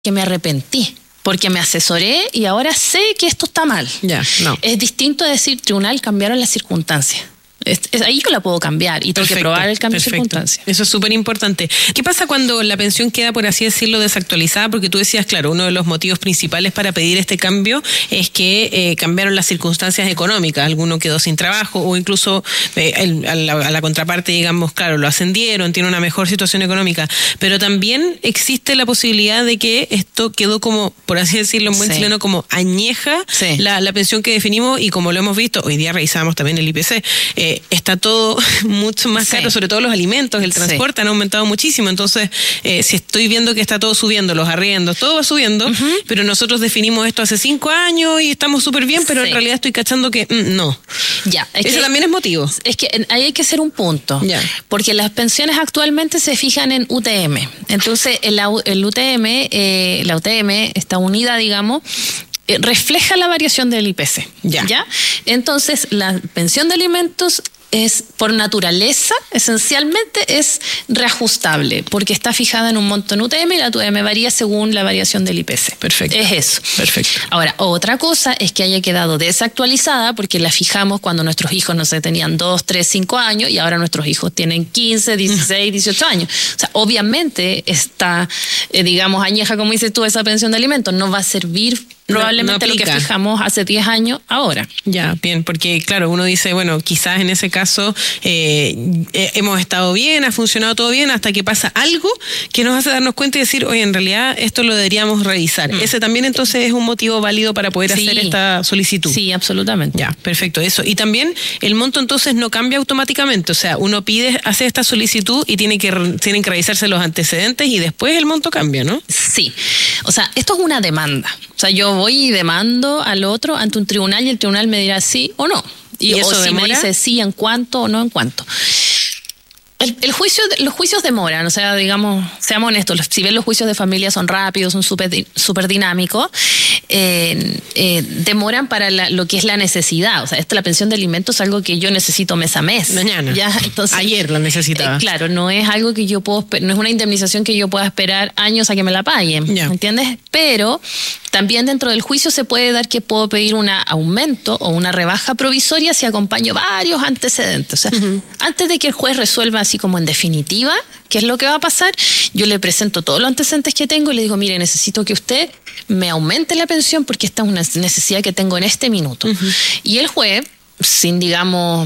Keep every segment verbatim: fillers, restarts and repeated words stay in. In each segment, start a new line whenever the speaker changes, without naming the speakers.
que me arrepentí, porque me asesoré y ahora sé que esto está mal.
Ya, no.
Es distinto a decir, tribunal, cambiaron las circunstancias. Es, es, ahí yo la puedo cambiar y tengo perfecto, que probar el cambio perfecto. de circunstancias.
Eso es súper importante. ¿Qué pasa cuando la pensión queda, por así decirlo, desactualizada? Porque tú decías, claro, uno de los motivos principales para pedir este cambio es que eh, cambiaron las circunstancias económicas. Alguno quedó sin trabajo o incluso eh, el, a, la, a la contraparte, digamos, claro, lo ascendieron, tiene una mejor situación económica. Pero también existe la posibilidad de que esto quedó como, por así decirlo en buen sí. chileno, como añeja sí. la, la pensión que definimos y como lo hemos visto, hoy día revisamos también el I P C, eh, está todo mucho más caro, sí. sobre todo los alimentos, el transporte sí. han aumentado muchísimo, entonces eh, si estoy viendo que está todo subiendo, los arriendos, todo va subiendo, uh-huh. pero nosotros definimos esto hace cinco años y estamos súper bien, pero sí. en realidad estoy cachando que mm, no.
Ya, es
Eso
que,
también es motivo.
Es que ahí hay que hacer un punto,
ya.
porque las pensiones actualmente se fijan en U T M, entonces el, el U T M, eh, la U T M está unida, digamos, eh, refleja la variación del I P C.
Ya.
¿Ya? Entonces la pensión de alimentos es, por naturaleza, esencialmente es reajustable, porque está fijada en un monto en U T M y la U T M varía según la variación del I P C.
Perfecto.
Es eso.
Perfecto.
Ahora, otra cosa es que haya quedado desactualizada porque la fijamos cuando nuestros hijos, no sé, tenían dos, tres, cinco años y ahora nuestros hijos tienen quince, dieciséis, dieciocho años. O sea, obviamente está, eh, digamos, añeja, como dices tú, esa pensión de alimentos. No va a servir probablemente no, no lo que fijamos hace diez años ahora.
Ya, bien, porque claro, uno dice, bueno, quizás en ese caso eh, eh, hemos estado bien, ha funcionado todo bien, hasta que pasa algo que nos hace darnos cuenta y decir, oye, en realidad esto lo deberíamos revisar. Mm. Ese también entonces es un motivo válido para poder sí. hacer esta solicitud.
Sí, absolutamente.
Ya, perfecto, eso. Y también el monto entonces no cambia automáticamente, o sea, uno pide, hace esta solicitud y tiene que, tienen que revisarse los antecedentes y después el monto cambia, ¿no?
Sí, o sea, esto es una demanda. O sea, yo voy y demando al otro ante un tribunal y el tribunal me dirá sí o no. Y,
¿Y eso
o si
demora?
me dice sí en cuánto o no en cuánto. El, el juicio, los juicios demoran, o sea, digamos, seamos honestos, los, si bien los juicios de familia son rápidos, son súper super dinámicos, eh, eh, demoran para la, lo que es la necesidad. O sea, esto, la pensión de alimentos es algo que yo necesito mes a mes.
Mañana.
¿Ya? Entonces,
ayer la necesitaba.
Eh, claro, no es algo que yo puedo, no es una indemnización que yo pueda esperar años a que me la paguen,
ya.
¿entiendes? Pero también dentro del juicio se puede dar que puedo pedir un aumento o una rebaja provisoria si acompaño varios antecedentes. O sea, uh-huh. antes de que el juez resuelva así como en definitiva qué es lo que va a pasar, yo le presento todos los antecedentes que tengo y le digo, mire, necesito que usted me aumente la pensión porque esta es una necesidad que tengo en este minuto. Uh-huh. Y el juez, sin, digamos,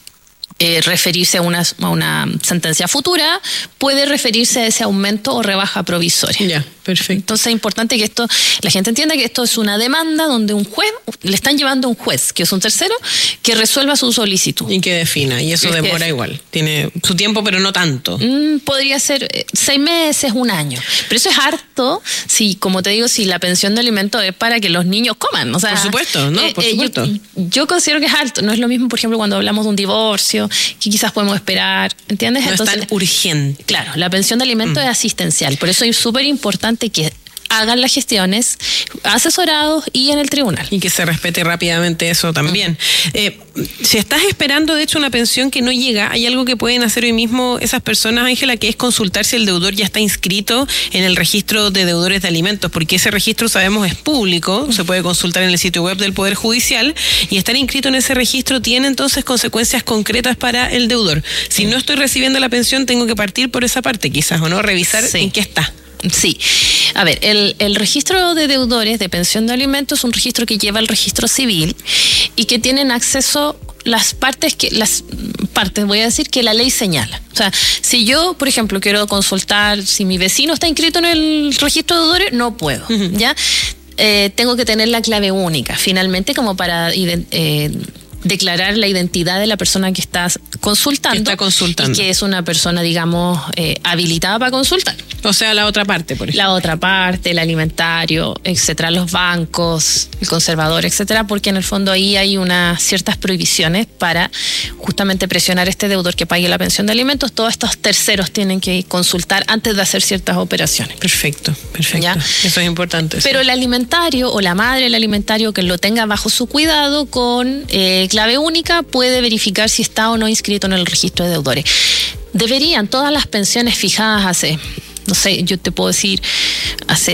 eh, referirse a una, a una sentencia futura, puede referirse a ese aumento o rebaja provisoria.
Ya, perfecto.
Entonces es importante que esto, la gente entienda que esto es una demanda donde un juez, le están llevando a un juez, que es un tercero, que resuelva su solicitud.
Y que defina, y eso es demora igual. Tiene su tiempo, pero no tanto.
Mm, podría ser eh, seis meses, un año. Pero eso es harto, si, como te digo, si la pensión de alimentos es para que los niños coman. O sea,
por supuesto, ¿no?
Eh,
por
eh,
supuesto.
Yo, yo considero que es alto. No es lo mismo, por ejemplo, cuando hablamos de un divorcio, que quizás podemos esperar, ¿entiendes?
No
Entonces,
es tan urgente.
Claro, la pensión de alimentos mm. es asistencial. Por eso es súper importante que hagan las gestiones asesorados y en el tribunal.
Y que se respete rápidamente eso también. Uh-huh. Eh, si estás esperando, de hecho, una pensión que no llega, hay algo que pueden hacer hoy mismo esas personas, Ángela, que es consultar si el deudor ya está inscrito en el registro de deudores de alimentos, porque ese registro, sabemos, es público, uh-huh. se puede consultar en el sitio web del Poder Judicial, y estar inscrito en ese registro tiene entonces consecuencias concretas para el deudor. Si uh-huh. no estoy recibiendo la pensión, tengo que partir por esa parte, quizás, o no, revisar sí. en qué está.
Sí. A ver, el, el registro de deudores de pensión de alimentos es un registro que lleva el registro civil y que tienen acceso las partes que las partes voy a decir que la ley señala. O sea, si yo, por ejemplo, quiero consultar si mi vecino está inscrito en el registro de deudores, no puedo, uh-huh. ¿ya? Eh, tengo que tener la clave única, finalmente, como para eh, declarar la identidad de la persona que estás consultando,
que está consultando.
Y que es una persona, digamos, eh, habilitada para consultar.
O sea, la otra parte, por ejemplo.
La otra parte, el alimentario, etcétera, los bancos, el conservador, etcétera, porque en el fondo ahí hay unas ciertas prohibiciones para justamente presionar a este deudor que pague la pensión de alimentos. Todos estos terceros tienen que consultar antes de hacer ciertas operaciones.
Perfecto, perfecto. ¿Ya? Eso es importante.
Pero
sí.
el alimentario o la madre del alimentario que lo tenga bajo su cuidado con eh, clave única puede verificar si está o no inscrito en el registro de deudores. Deberían todas las pensiones fijadas hace, no sé, yo te puedo decir, hace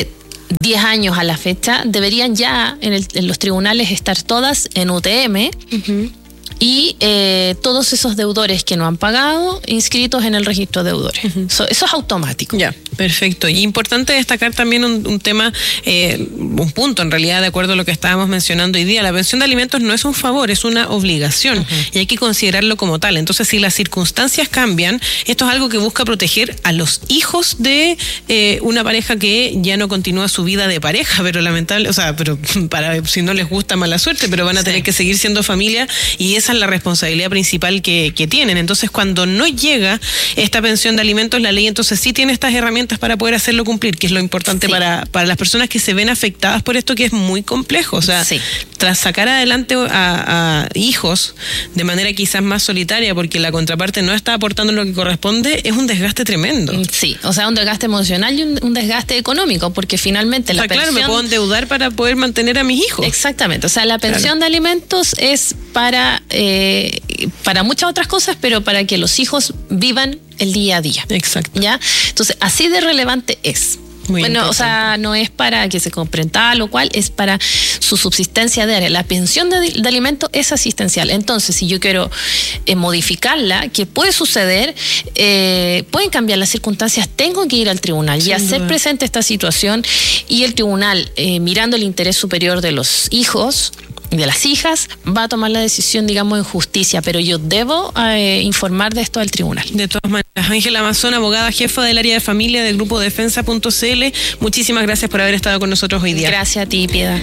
diez años a la fecha, deberían ya en, el, en los tribunales estar todas en U T M. Uh-huh. Y eh, todos esos deudores que no han pagado, inscritos en el registro de deudores. Uh-huh. So, eso es automático.
Ya, perfecto. Y importante destacar también un, un tema, eh, un punto en realidad, de acuerdo a lo que estábamos mencionando hoy día. La pensión de alimentos no es un favor, es una obligación. Uh-huh. Y hay que considerarlo como tal. Entonces, si las circunstancias cambian, esto es algo que busca proteger a los hijos de eh, una pareja que ya no continúa su vida de pareja, pero lamentable, o sea, pero para si no les gusta, mala suerte, pero van a sí. tener que seguir siendo familia, y esa es la responsabilidad principal que, que tienen. Entonces, cuando no llega esta pensión de alimentos, la ley entonces sí tiene estas herramientas para poder hacerlo cumplir, que es lo importante sí. para, para las personas que se ven afectadas por esto, que es muy complejo. O sea, sí. tras sacar adelante a, a hijos de manera quizás más solitaria, porque la contraparte no está aportando lo que corresponde, es un desgaste tremendo.
Sí, o sea, un desgaste emocional y un, un desgaste económico, porque finalmente o sea, la pensión...
Claro, me puedo endeudar para poder mantener a mis hijos.
Exactamente, o sea, la pensión claro. de alimentos es para... Eh, para muchas otras cosas, pero para que los hijos vivan el día a día.
Exacto.
¿Ya? Entonces, así de relevante es. Muy bueno, importante. O sea, no es para que se compren tal o cual, es para su subsistencia diaria. La pensión de, de alimentos es asistencial. Entonces, si yo quiero eh, modificarla, ¿qué puede suceder? Eh, pueden cambiar las circunstancias, tengo que ir al tribunal y hacer presente esta situación, y el tribunal, eh, mirando el interés superior de los hijos, de las hijas, va a tomar la decisión, digamos, en justicia, pero yo debo eh, informar de esto al tribunal.
De todas maneras, Ángela Mazón, abogada jefa del área de familia del grupo defensa punto c l, muchísimas gracias por haber estado con nosotros hoy día.
Gracias a ti, Piedad.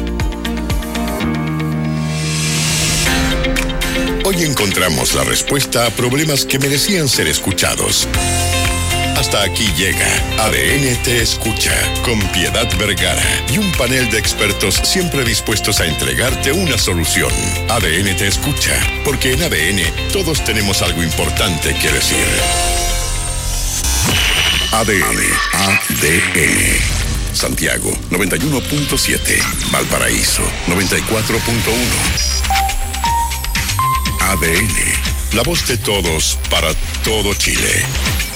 Hoy encontramos la respuesta a problemas que merecían ser escuchados. Hasta aquí llega A D N Te Escucha, con Piedad Vergara y un panel de expertos siempre dispuestos a entregarte una solución. A D N Te Escucha, porque en A D N todos tenemos algo importante que decir. A D N, A D N. Santiago, noventa y uno punto siete. Valparaíso, noventa y cuatro punto uno. A D N, la voz de todos para todo Chile.